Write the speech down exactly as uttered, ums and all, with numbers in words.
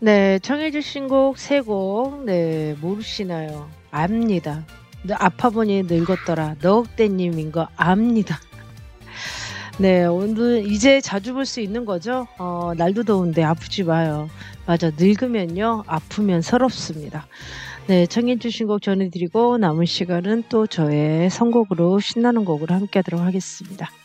네. 청해 주신 곡 세 곡 네 모르시나요? 압니다. 너 아파 보니 늙었더라. 너억대 님인 거 압니다. 네. 오늘 이제 자주 볼 수 있는 거죠. 어 날도 더운데 아프지 마요. 맞아. 늙으면요 아프면 서럽습니다. 네. 청해 주신 곡 전해 드리고 남은 시간은 또 저의 선곡으로 신나는 곡으로 함께 하도록 하겠습니다.